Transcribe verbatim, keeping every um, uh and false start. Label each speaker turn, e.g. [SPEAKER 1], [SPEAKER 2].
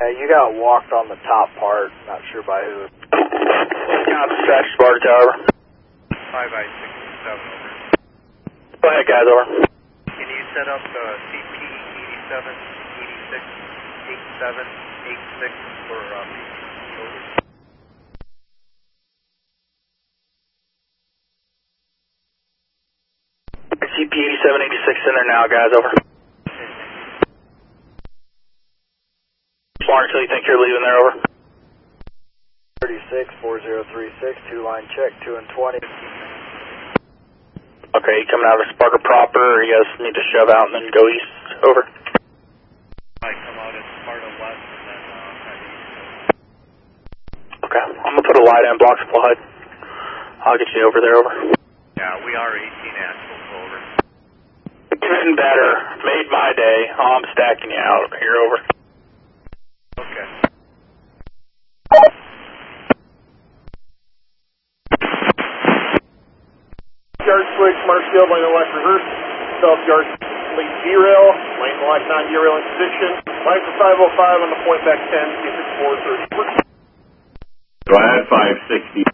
[SPEAKER 1] Uh, you got walked on the top part, not sure by who.
[SPEAKER 2] Count dispatch, Sparta Tower.
[SPEAKER 3] five by sixty-seven, over.
[SPEAKER 2] Go ahead, guys, over.
[SPEAKER 3] Can you set up uh, C P eighty-seven, eighty-six, eighty-seven, eighty-six for uh, P T C, over?
[SPEAKER 2] C P eighty-seven, eighty-six in there now, guys, over. Smart until you think you're leaving there, over.
[SPEAKER 1] thirty-six, four zero three six, two line check, two and twenty.
[SPEAKER 2] Okay, you coming out of Sparta proper, or you guys need to shove out and then go east, over?
[SPEAKER 3] I come out at Sparta west and then uh, head east.
[SPEAKER 2] Okay, I'm gonna put a light in, block supply. I'll get you over there, over.
[SPEAKER 3] Yeah, we are eighteen axles, over.
[SPEAKER 2] Even better. Made my day. Oh, I'm stacking you out here, over.
[SPEAKER 3] Okay.
[SPEAKER 4] Yard switch, Marshfield, lane left reverse. South yard lead derail, lane left nine derail in position. Line for five oh five on the point back ten, C six four thirty.
[SPEAKER 5] Go ahead, five sixty.